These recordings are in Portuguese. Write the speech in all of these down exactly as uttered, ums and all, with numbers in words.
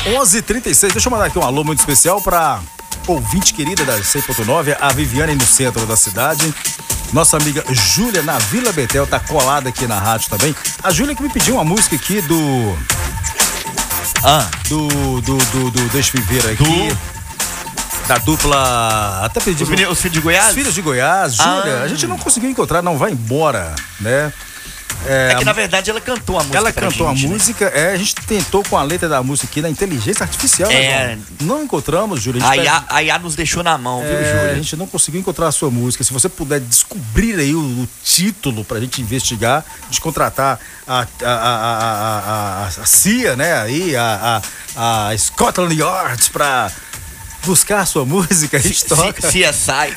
onze e trinta e seis, deixa eu mandar aqui um alô muito especial pra ouvinte querida da cem ponto nove, a Viviane no centro da cidade. Nossa amiga Júlia na Vila Betel tá colada aqui na rádio também. A Júlia que me pediu uma música aqui do... Ah. Do, do, do, do deixa eu ver aqui. Do... Da dupla... Até pedi... Os, meninos, os filhos de Goiás? Os filhos de Goiás, Júlia. Ah. A gente não conseguiu encontrar, não vai embora, né? É, é que na verdade ela cantou a música. Ela cantou gente, a né? música, é, a gente tentou com a letra da música aqui na inteligência artificial. É. Né, não encontramos, Júlia. A, a, Iá, a Iá nos deixou na mão, é, viu, Júlia? A gente não conseguiu encontrar a sua música. Se você puder descobrir aí o, o título pra gente investigar, de contratar a, a, a, a, a, a C I A, né? Aí, a, a, a Scotland Yard pra buscar a sua música, a gente C toca. C S I.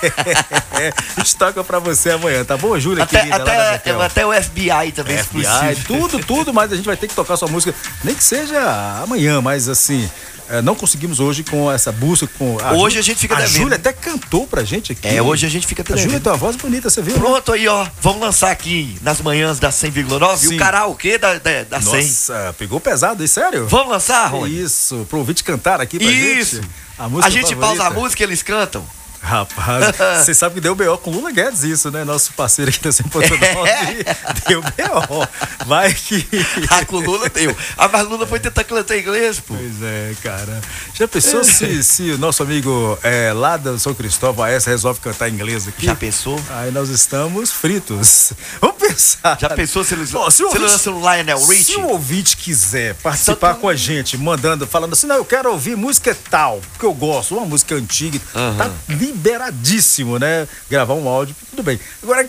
É, a gente toca pra você amanhã, tá bom, Júlia, até, querida? Até, lá até o F B I também, F B I, tudo, tudo, mas a gente vai ter que tocar sua música, nem que seja amanhã, mas assim, é, não conseguimos hoje com essa busca. Com a hoje Júlia, a gente fica a devendo. A Júlia até cantou pra gente aqui. É, hoje a gente fica devendo. A Júlia tem uma voz bonita, você viu? Pronto, aí ó, vamos lançar aqui nas manhãs da cem vírgula nove o karaokê da, da, da cem. Nossa, pegou pesado aí, sério? Vamos lançar, Rony? Isso, pro ouvinte cantar aqui pra Isso. gente. A, música a gente favorita. pausa a música e eles cantam. Rapaz, você sabe que deu B O com Lula Guedes isso, né? Nosso parceiro aqui da cem ponto nove É. deu B O. Vai que... Ah, com o Lula deu. Ah, mas Lula foi tentar cantar inglês, pô. Pois é, cara. Já pensou se, se o nosso amigo é, lá do São Cristóvão, a essa resolve cantar inglês aqui? Já pensou? Aí nós estamos fritos. Vamos pensar. Já pensou se eles Bom, se o ouvinte, lançam um Lionel Richie? Se o ouvinte quiser participar com a gente, mandando, falando assim, não, eu quero ouvir música tal, porque eu gosto, uma música antiga, uhum. Tá liberadíssimo, né? Gravar um áudio, tudo bem. Agora,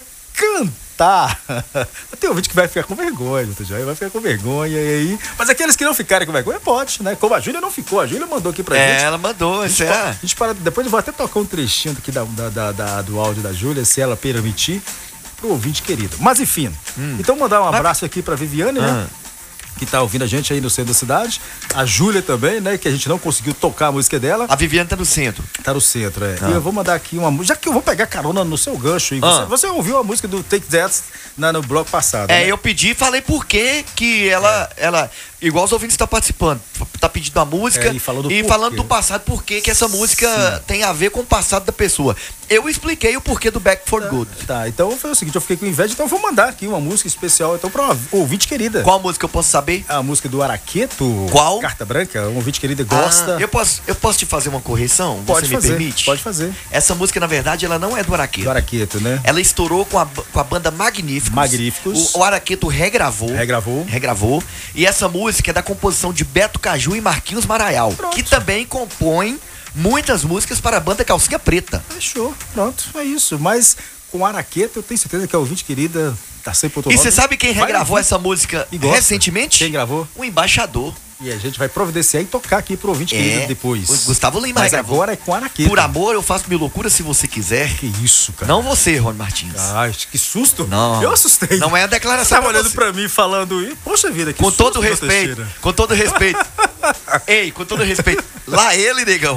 cantar, tem ouvinte que vai ficar com vergonha, já vai ficar com vergonha e aí, mas aqueles que não ficarem com vergonha, pode, né? Como a Júlia não ficou, a Júlia mandou aqui pra é, gente. Ela mandou, isso é. A gente para, depois eu vou até tocar um trechinho aqui da, da, da, da, do áudio da Júlia, se ela permitir, pro ouvinte querido. Mas enfim, hum. então mandar um abraço aqui pra Viviane, ah. né? Que tá ouvindo a gente aí no centro da cidade. A Júlia também, né? Que a gente não conseguiu tocar a música dela. A Viviane tá no centro. Tá no centro, é. Ah. E eu vou mandar aqui uma música. Já que eu vou pegar carona no seu gancho aí. Você, ah. você ouviu a música do Take That na, no bloco passado? É, né? eu pedi e falei por que que ela, é. ela. Igual os ouvintes estão participando. Tá pedindo a música é, e, falou do, e falando do passado, por que que essa música Sim. tem a ver com o passado da pessoa. Eu expliquei o porquê do Back for tá, Good. Tá, então foi o seguinte, eu fiquei com inveja, então eu vou mandar aqui uma música especial então pra uma ouvinte querida. Qual música eu posso saber? A música do Araqueto. Qual? Carta Branca, um ouvinte querida gosta. Ah, eu, posso, eu posso te fazer uma correção? Pode Você fazer, me permite? Pode fazer. Essa música, na verdade, ela não é do Araqueto. Do Araqueto, né? Ela estourou com a, com a banda Magníficos. Magníficos. O, o Araqueto regravou. Regravou. Regravou. E essa música é da composição de Beto Caju e Marquinhos Maraial. Pronto. Que também compõem muitas músicas para a banda Calcinha Preta. Fechou. Pronto, é isso. Mas com Araqueto, eu tenho certeza que a ouvinte querida tá cem ponto nove. E você sabe quem regravou essa música recentemente? Quem gravou? O Embaixador. E a gente vai providenciar e tocar aqui pro ouvinte é, querido depois. O Gustavo Lima Mas gravou. Agora é com Araqueto. Por amor, eu faço mil loucuras se você quiser. Que isso, cara. Não você, Rony Martins. Ai, que susto. Não. Eu assustei. Não é a declaração. Você tava olhando você. pra mim falando isso. Poxa vida, que com susto. Todo respeito, com todo respeito. Ei, com todo respeito. Lá ele, negão.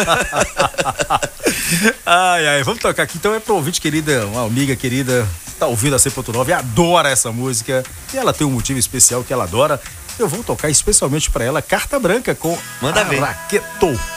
Ai, ai. Vamos tocar aqui. Então é pro ouvinte querida, uma amiga querida, tá ouvindo a cem ponto nove, adora essa música. E ela tem um motivo especial que ela adora. Eu vou tocar especialmente pra ela Carta Branca com Manda ver. Araqueto.